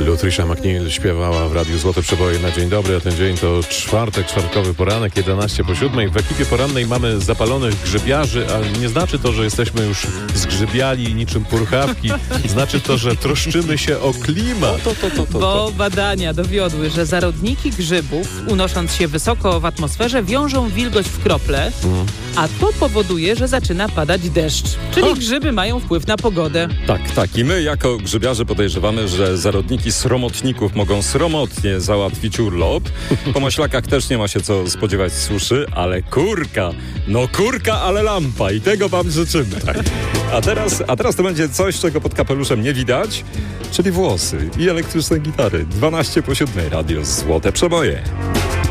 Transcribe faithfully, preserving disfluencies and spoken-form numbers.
Lutricia McNeil śpiewała w Radiu Złote Przeboje na dzień dobry, a ten dzień to czwartek, czwartkowy poranek, jedenaście po siódmej. W ekipie porannej mamy zapalonych grzybiarzy, ale nie znaczy to, że jesteśmy już zgrzybiali niczym purchawki. Znaczy to, że troszczymy się o klimat. To, to, to, to, Bo badania dowiodły, że zarodniki grzybów, unosząc się wysoko w atmosferze, wiążą wilgoć w krople, mm. a to powoduje, że zaczyna padać deszcz. Czyli ha. grzyby mają wpływ na pogodę. Tak, tak. I my jako grzybiarze podejrzewamy, że zarodniki sromotników mogą sromotnie załatwić urlop. Po maślakach też nie ma się co spodziewać suszy, ale kurka, no kurka, ale lampa i tego wam życzymy. A teraz, a teraz to będzie coś, czego pod kapeluszem nie widać, czyli włosy i elektryczne gitary. dwanaście po siódmej, Radio Złote Przeboje.